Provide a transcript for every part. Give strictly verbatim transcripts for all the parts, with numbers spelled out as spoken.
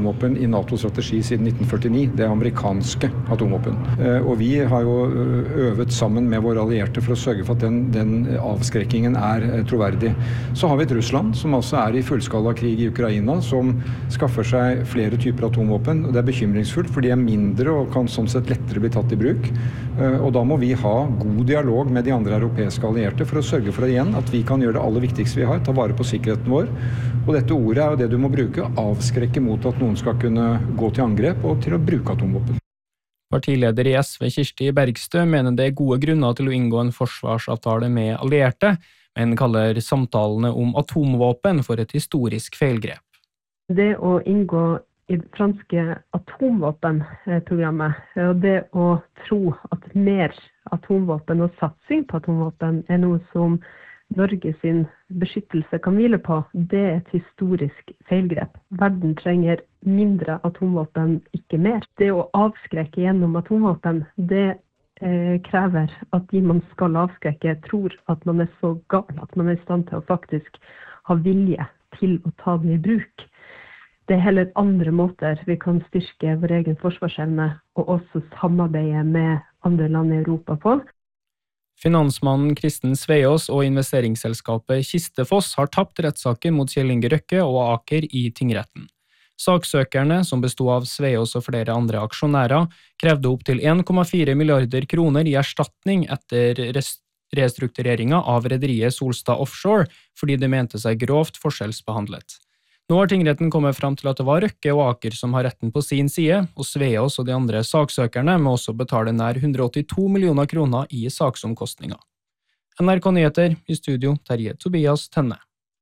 atomvåpen i NATO-strategi siden nitten førtini. Det er amerikanske atomvåpen. Og vi har jo øvet sammen med våre allierte for å sørge for at den, den avskrekkingen er troverdig. Så har vi et Russland som altså er i fullskala krig i Ukraina, som skaffer seg flere typer atomvåpen. Det er bekymringsfullt, for de er mindre og kan sånn sett lettere bli tatt i bruk. Og da må vi ha god dialog med de andre europeiske allierte for å sørge for igjen at vi kan gjøre det aller viktigste vi har, ta vare på sikkerheten vår. Og dette ordet er jo det du må bruke, avskrekke mot at noen skal kunne gå til angrep og til å bruke atomvåpen. Partileder i S V Kirsti Bergstø mener det er gode grunner til å inngå en forsvarsavtale med allierte, men kaller samtalene om atomvåpen for et historisk feilgrep. Det å inngå i det franske atomvåpenprogrammet, og det å tro at mer atomvåpen og satsing på atomvåpen er noe som Norge sin beskyttelse kan hvile på, det er et historisk feilgrep. Verden trenger mindre atomvåpen, ikke mer. Det å avskrekke gjennom atomvåpen, det eh, krever at de man skal avskrekke tror at man er så gal, at man er i stand til å faktisk ha vilje til å ta den i bruk. Det er heller andre måter vi kan styrke vår egen forsvarsevne og også samarbeide med andre land i Europa på. Finansmannen Kristen Sveås og investeringsselskapet Kistefoss har tapt rettssaken mot Kjell Inge Røkke og Aker i tingretten. Saksøkerne, som bestod av Sveås og flere andre aksjonærer, krevde opp til en komma fire milliarder kroner i erstatning etter restruktureringen av rederiet Solstad Offshore, fordi de mente seg grovt forskjellsbehandlet. Nå har tingretten kommet fram til at det var Røkke og Aker som har retten på sin side, og Sveås og de andre saksøkerne må også betale nær hundre åttito millioner kroner i saksomkostninger. N R K Nyheter, i studio Terje Tobias Tønne.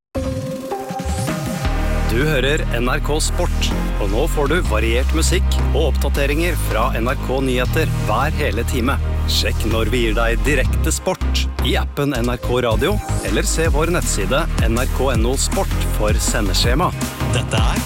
Du hører N R K Sport, og nå får du variert musikk og oppdateringer fra N R K Nyheter hver hele time. Sjekk når vi gir deg direkte sport i appen N R K Radio, eller se vår nettside N R K punktum no sport for sendeskjema. Dette er